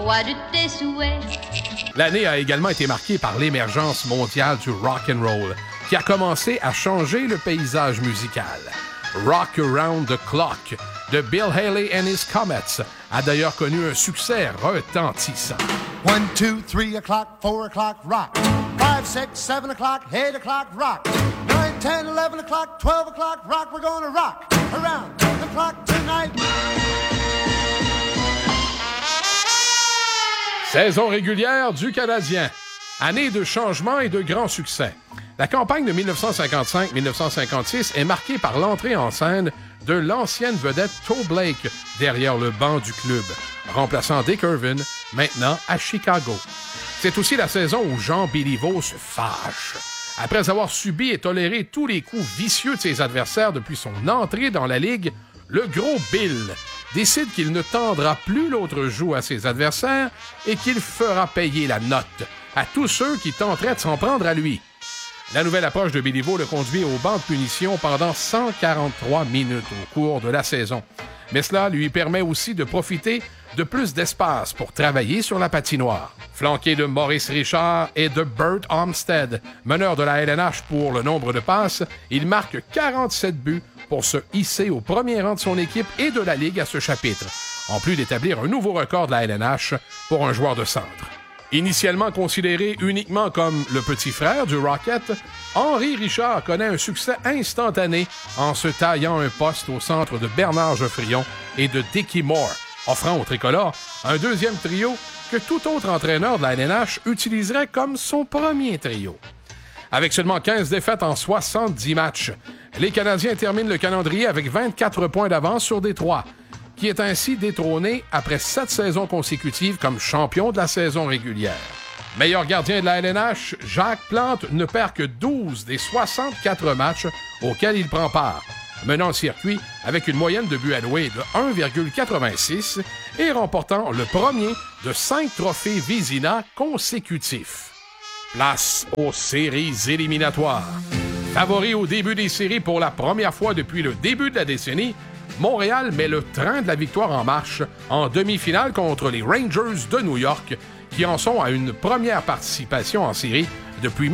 roi de tes souhaits. L'année a également été marquée par l'émergence mondiale du rock and roll, qui a commencé à changer le paysage musical. Rock Around the Clock de Bill Haley and His Comets a d'ailleurs connu un succès retentissant. 1, 2, 3 o'clock, 4 o'clock, rock. 5, 6, 7 o'clock, 8 o'clock, rock. 9, 10, 11 o'clock, 12 o'clock, rock. We're gonna rock around the clock tonight. Saison régulière du Canadien. Année de changement et de grands succès. La campagne de 1955-1956 est marquée par l'entrée en scène de l'ancienne vedette Toe Blake derrière le banc du club, remplaçant Dick Irvin, maintenant à Chicago. C'est aussi la saison où Jean Béliveau se fâche. Après avoir subi et toléré tous les coups vicieux de ses adversaires depuis son entrée dans la Ligue, le gros Bill décide qu'il ne tendra plus l'autre joue à ses adversaires et qu'il fera payer la note à tous ceux qui tenteraient de s'en prendre à lui. La nouvelle approche de Béliveau le conduit au banc de punition pendant 143 minutes au cours de la saison. Mais cela lui permet aussi de profiter de plus d'espace pour travailler sur la patinoire. Flanqué de Maurice Richard et de Bert Armstead, meneur de la LNH pour le nombre de passes, il marque 47 buts pour se hisser au premier rang de son équipe et de la Ligue à ce chapitre, en plus d'établir un nouveau record de la LNH pour un joueur de centre. Initialement considéré uniquement comme le petit frère du Rocket, Henri Richard connaît un succès instantané en se taillant un poste au centre de Bernard Geoffrion et de Dickie Moore, offrant au tricolore un deuxième trio que tout autre entraîneur de la LNH utiliserait comme son premier trio. Avec seulement 15 défaites en 70 matchs, les Canadiens terminent le calendrier avec 24 points d'avance sur Détroit, qui est ainsi détrôné après 7 saisons consécutives comme champion de la saison régulière. Meilleur gardien de la LNH, Jacques Plante ne perd que 12 des 64 matchs auxquels il prend part, menant le circuit avec une moyenne de buts alloués de 1,86 et remportant le premier de 5 trophées Vézina consécutifs. Place aux séries éliminatoires. Favori au début des séries pour la première fois depuis le début de la décennie, Montréal met le train de la victoire en marche en demi-finale contre les Rangers de New York, qui en sont à une première participation en série depuis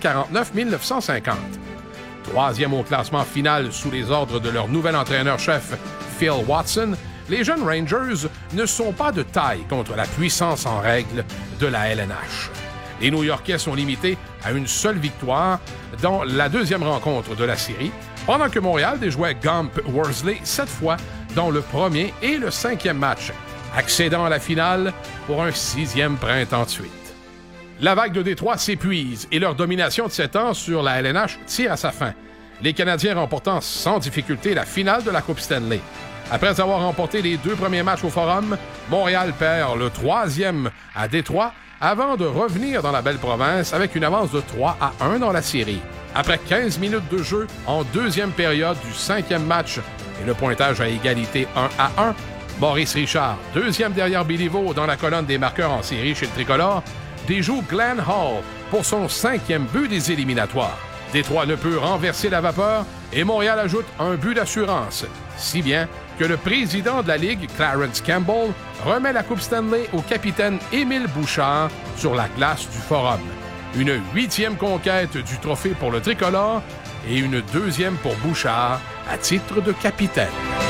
1949-1950. Troisième au classement final sous les ordres de leur nouvel entraîneur-chef, Phil Watson, les jeunes Rangers ne sont pas de taille contre la puissance en règle de la LNH. Les New-Yorkais sont limités à une seule victoire dans la deuxième rencontre de la série, pendant que Montréal déjouait Gump Worsley 7 fois dans le premier et le 5e match, accédant à la finale pour un 6e printemps de suite. La vague de Détroit s'épuise et leur domination de 7 ans sur la LNH tire à sa fin, les Canadiens remportant sans difficulté la finale de la Coupe Stanley. Après avoir remporté les 2 premiers matchs au Forum, Montréal perd le 3e à Détroit avant de revenir dans la belle province avec une avance de 3-1 dans la série. Après 15 minutes de jeu en deuxième période du 5e match et le pointage à égalité 1-1, Maurice Richard, deuxième derrière Béliveau dans la colonne des marqueurs en série chez le tricolore, déjoue Glenn Hall pour son 5e but des éliminatoires. Détroit ne peut renverser la vapeur et Montréal ajoute un but d'assurance, si bien que le président de la Ligue, Clarence Campbell, remet la Coupe Stanley au capitaine Émile Bouchard sur la glace du Forum. Une 8e conquête du trophée pour le tricolore et une 2e pour Bouchard à titre de capitaine.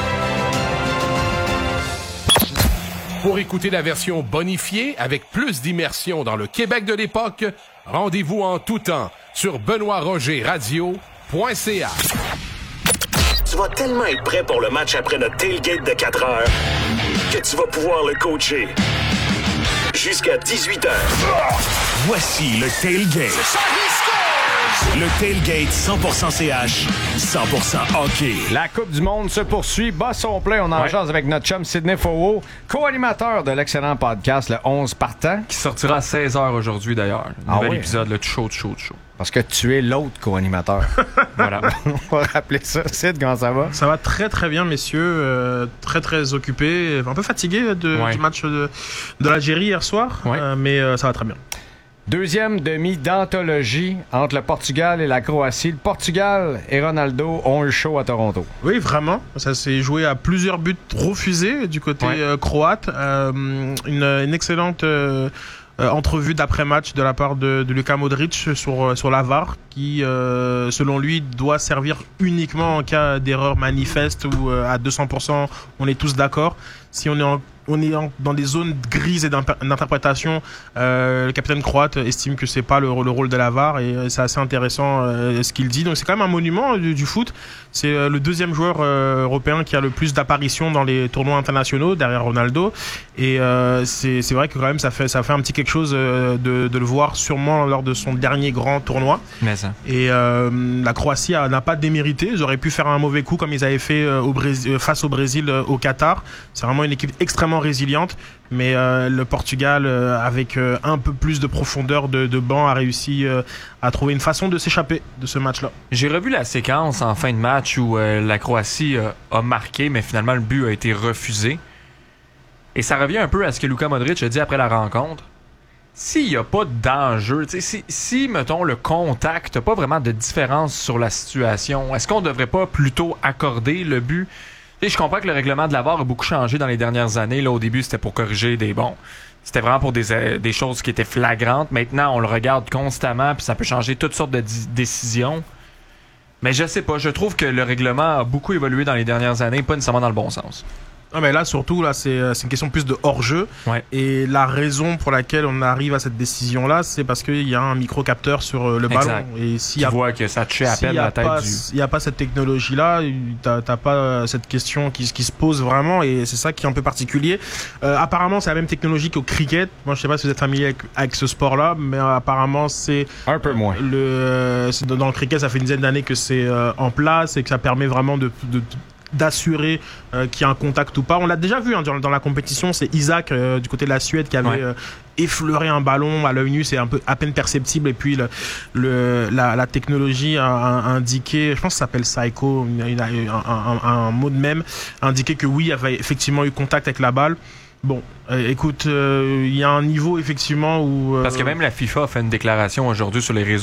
Pour écouter la version bonifiée avec plus d'immersion dans le Québec de l'époque, rendez-vous en tout temps sur benoîtrogerradio.ca. Tu vas tellement être prêt pour le match après notre tailgate de 4 heures que tu vas pouvoir le coacher jusqu'à 18h. Voici le tailgate. Le tailgate 100% CH, 100% hockey. La Coupe du Monde se poursuit. Bas son plein, on en jase avec notre chum Sidney Fauveau, co-animateur de l'excellent podcast Le 11 Partants. Qui sortira à 16h aujourd'hui d'ailleurs. Nouvel épisode, le chaud. Parce que tu es l'autre co-animateur. Voilà. On va rappeler ça. Sid, comment ça va? Ça va très très bien, messieurs. Très très occupé. Un peu fatigué du match de l'Algérie hier soir. Mais ça va très bien. Deuxième demi d'anthologie entre le Portugal et la Croatie. Le Portugal et Ronaldo ont eu chaud à Toronto. Oui, vraiment. Ça s'est joué à plusieurs buts refusés du côté croate. Une excellente entrevue d'après-match de la part de Luka Modric sur la VAR qui, selon lui, doit servir uniquement en cas d'erreur manifeste ou à 200%, on est tous d'accord. Si on est dans des zones grises et d'interprétation, le capitaine croate estime que c'est pas le rôle de la VAR et c'est assez intéressant ce qu'il dit. Donc c'est quand même un monument du foot. C'est le deuxième joueur européen qui a le plus d'apparitions dans les tournois internationaux derrière Ronaldo et c'est vrai que quand même ça fait un petit quelque chose de le voir sûrement lors de son dernier grand tournoi. Mais ça. Et la Croatie n'a pas démérité. Ils auraient pu faire un mauvais coup comme ils avaient fait face au Brésil au Qatar. C'est vraiment une équipe extrêmement résiliente, mais le Portugal avec un peu plus de profondeur de banc a réussi à trouver une façon de s'échapper de ce match-là. J'ai revu la séquence en fin de match où la Croatie a marqué, mais finalement le but a été refusé. Et ça revient un peu à ce que Luka Modric a dit après la rencontre. S'il n'y a pas d'enjeu, si, mettons, le contact n'a pas vraiment de différence sur la situation, est-ce qu'on ne devrait pas plutôt accorder le but? Je comprends que le règlement de la VAR a beaucoup changé dans les dernières années. Là, au début, c'était pour corriger c'était vraiment pour des choses qui étaient flagrantes. Maintenant, on le regarde constamment, puis ça peut changer toutes sortes de décisions. Mais je sais pas, je trouve que le règlement a beaucoup évolué dans les dernières années, pas nécessairement dans le bon sens. Non, mais là, surtout, là, c'est une question plus de hors-jeu. Ouais. Et la raison pour laquelle on arrive à cette décision-là, c'est parce qu'il y a un micro-capteur sur le ballon. Et s'il y a, voit que ça touchait à peine la tête s'il n'y a pas cette technologie-là, t'as pas cette question qui se pose vraiment. Et c'est ça qui est un peu particulier. Apparemment, c'est la même technologie qu'au cricket. Moi, je sais pas si vous êtes familier avec ce sport-là, mais apparemment, c'est... Un peu moins. Dans le cricket, ça fait une dizaine d'années que c'est en place et que ça permet vraiment d'assurer qu'il y a un contact ou pas. On l'a déjà vu dans la compétition, c'est Isaac du côté de la Suède qui avait effleuré un ballon à l'œil nu, c'est un peu à peine perceptible et puis la technologie a indiqué, je pense que ça s'appelle Psycho, un mot de même, indiqué que oui, il y avait effectivement eu contact avec la balle. Bon, écoute, il y a un niveau effectivement où... Parce que même la FIFA a fait une déclaration aujourd'hui sur les réseaux